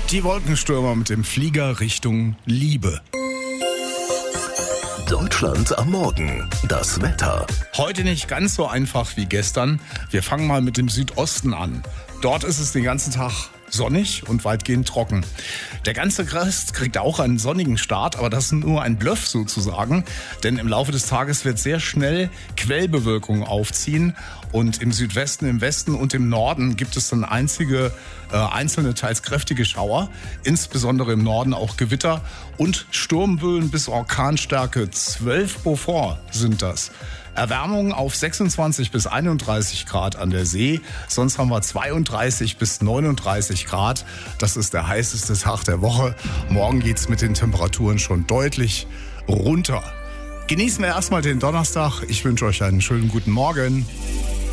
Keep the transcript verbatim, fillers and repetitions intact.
Die Wolkenstürmer mit dem Flieger Richtung Liebe. Deutschland am Morgen. Das Wetter. Heute nicht ganz so einfach wie gestern. Wir fangen mal mit dem Südosten an. Dort ist es den ganzen Tag sonnig und weitgehend trocken. Der ganze Rest kriegt auch einen sonnigen Start, aber das ist nur ein Bluff sozusagen, denn im Laufe des Tages wird sehr schnell Quellbewölkung aufziehen und im Südwesten, im Westen und im Norden gibt es dann einzige, äh, einzelne, teils kräftige Schauer, insbesondere im Norden auch Gewitter und Sturmböen bis Orkanstärke zwölf Beaufort sind das. Erwärmung auf sechsundzwanzig bis einunddreißig Grad an der See. Sonst haben wir zweiunddreißig bis neununddreißig Grad. Das ist der heißeste Tag der Woche. Morgen geht's mit den Temperaturen schon deutlich runter. Genießen wir erstmal den Donnerstag. Ich wünsche euch einen schönen guten Morgen.